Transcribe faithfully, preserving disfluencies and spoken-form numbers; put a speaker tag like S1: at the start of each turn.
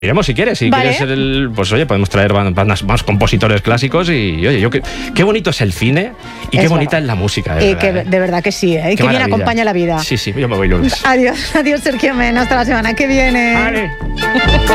S1: Iremos si quieres, si
S2: Vale.
S1: quieres ser el, pues oye, podemos traer bandas, más compositores clásicos y oye, yo qué, qué bonito es el cine y
S2: Es
S1: qué bonita
S2: verdad.
S1: es la música. De
S2: Y
S1: verdad,
S2: que
S1: ¿eh?
S2: de verdad que sí, ¿eh? Y
S1: Qué
S2: que bien
S1: maravilla.
S2: acompaña la vida.
S1: Sí, sí, yo me voy lunes.
S2: Adiós, adiós Sergio Mena, hasta la semana que viene.
S1: Vale.